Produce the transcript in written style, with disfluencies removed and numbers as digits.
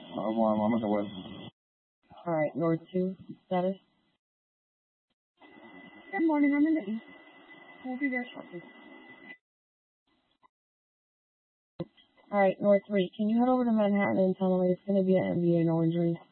I'm at the west. All right, North 2 status. Good morning, I'm in the east. We'll be there shortly. All right, North 3, can you head over to Manhattan and tell them it's going to be an MBA, no injury?